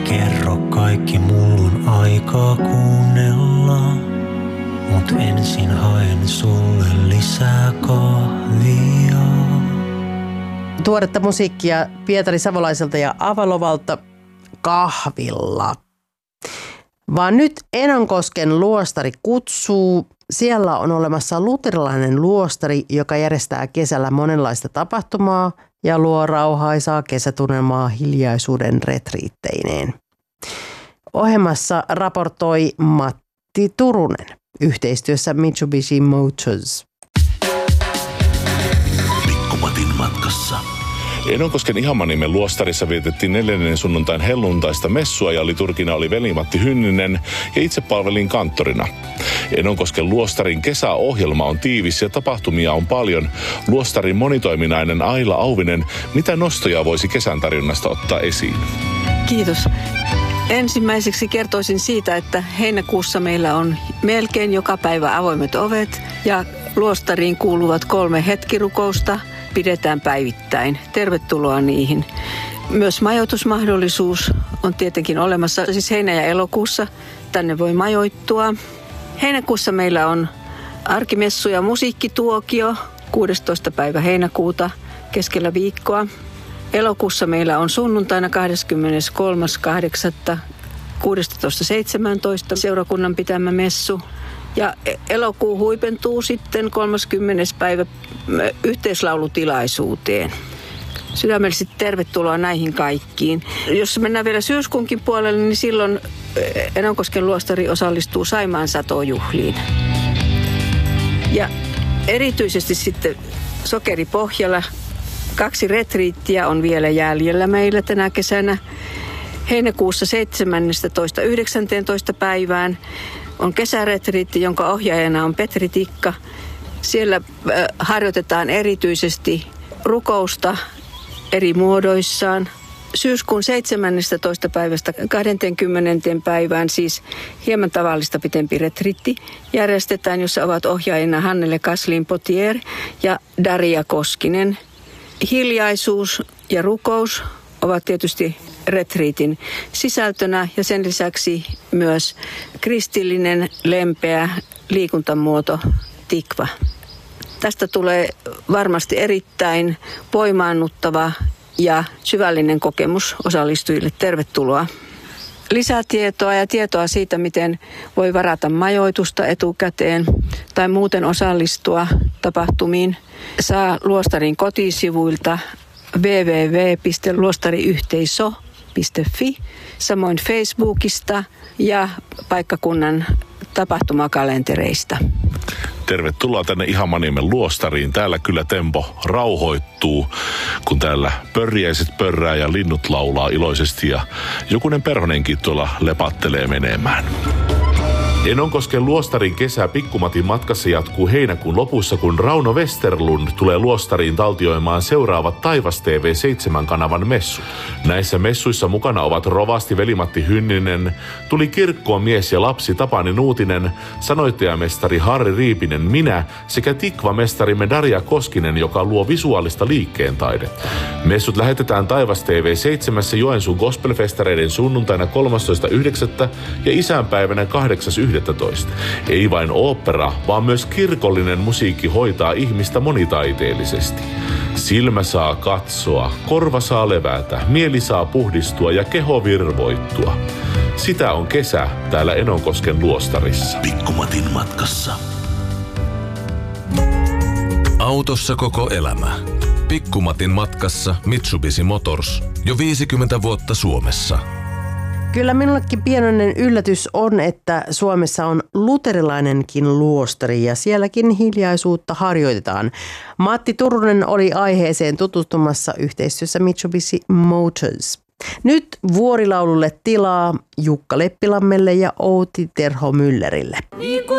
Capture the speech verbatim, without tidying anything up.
Kerro kaikki, mullun aikaa kuunnella, mut ensin haen sulle lisää kahvia. Tuoretta musiikkia Pietari Savolaiselta ja Avalovalta kahvilla. Vaan nyt Enonkosken luostari kutsuu. Siellä on olemassa luterilainen luostari, joka järjestää kesällä monenlaista tapahtumaa ja luo rauhaisaa kesätunnelmaa hiljaisuuden retriitteineen. Ohjelmassa raportoi Matti Turunen yhteistyössä Mitsubishi Motors. Pikkumatin matkassa. Enonkosken Ihamanniemen luostarissa vietettiin neljännen sunnuntain helluntaista messua ja liturgina oli veli-Matti Hynninen ja itse palvelin kanttorina. Enonkosken luostarin kesäohjelma on tiivis ja tapahtumia on paljon. Luostarin monitoiminainen Aila Auvinen, mitä nostoja voisi kesän tarjonnasta ottaa esiin? Kiitos. Ensimmäiseksi kertoisin siitä, että heinäkuussa meillä on melkein joka päivä avoimet ovet ja luostariin kuuluvat kolme hetkirukousta pidetään päivittäin. Tervetuloa niihin. Myös majoitusmahdollisuus on tietenkin olemassa, siis heinä- ja elokuussa tänne voi majoittua. Heinäkuussa meillä on arkimessu ja musiikkituokio kuudestoista päivä heinäkuuta keskellä viikkoa. Elokuussa meillä on sunnuntaina kahdeskymmeneskolmas kahdeksatta kuusitoista seitsemäntoista seurakunnan pitämä messu. Ja elokuu huipentuu sitten kolmaskymmenes päivä yhteislaulutilaisuuteen. Sydämellisesti tervetuloa näihin kaikkiin. Jos mennään vielä syyskuunkin puolelle, niin silloin Enonkosken luostari osallistuu Saimaan satojuhliin. Ja erityisesti sitten Sokeripohjalla kaksi retriittiä on vielä jäljellä meillä tänä kesänä. Heinäkuussa seitsemästoista yhdeksäntoista päivään on kesäretriitti, jonka ohjaajana on Petri Tikka. Siellä harjoitetaan erityisesti rukousta eri muodoissaan. Syyskuun seitsemästoista päivästä kaksikymmentä päivään, siis hieman tavallista pitempi retriitti, järjestetään, jossa ovat ohjaajina Hannele Kaslin-Potier ja Daria Koskinen. Hiljaisuus ja rukous ovat tietysti retriitin sisältönä ja sen lisäksi myös kristillinen, lempeä liikuntamuoto tikva. Tästä tulee varmasti erittäin voimaannuttava ja syvällinen kokemus osallistujille. Tervetuloa. Lisätietoa ja tietoa siitä, miten voi varata majoitusta etukäteen tai muuten osallistua tapahtumiin, saa luostarin kotisivuilta double-u double-u double-u piste luostariyhteisö piste fi, samoin Facebookista ja paikkakunnan tapahtumakalentereista. Tervetuloa tänne Ihamanniemen luostariin. Täällä kyllä tempo rauhoittuu, kun täällä pörjäiset pörrää ja linnut laulaa iloisesti ja jokunen perhonenkin tuolla lepattelee menemään. Enonkosken luostarin kesä Pikkumatin matkassa jatkuu heinäkuun lopussa, kun Rauno Westerlund tulee luostariin taltioimaan seuraavat Taivas T V seitsemän kanavan messut. Näissä messuissa mukana ovat rovasti veli-Matti Hynninen, tuli kirkkoon mies ja lapsi Tapani Nuutinen, sanoittajamestari Harri Riipinen, minä sekä tikvamestarimme Daria Koskinen, joka luo visuaalista liikkeen taidetta. Messut lähetetään Taivas T V seitsemän Joensuun gospelfestareiden sunnuntaina kolmastoista yhdeksättä ja isänpäivänä kahdeksas yhdestoista Ei vain ooppera, vaan myös kirkollinen musiikki hoitaa ihmistä monitaiteellisesti. Silmä saa katsoa, korva saa levätä, mieli saa puhdistua ja keho virvoittua. Sitä on kesä täällä Enonkosken luostarissa. Pikkumatin matkassa. Autossa koko elämä. Pikkumatin matkassa Mitsubishi Motors. Jo viisikymmentä vuotta Suomessa. Kyllä minullekin pienoinen yllätys on, että Suomessa on luterilainenkin luostari ja sielläkin hiljaisuutta harjoitetaan. Matti Turunen oli aiheeseen tutustumassa yhteistyössä Mitsubishi Motors. Nyt vuorilaululle tilaa Jukka Leppilammelle ja Outi Terho Müllerille.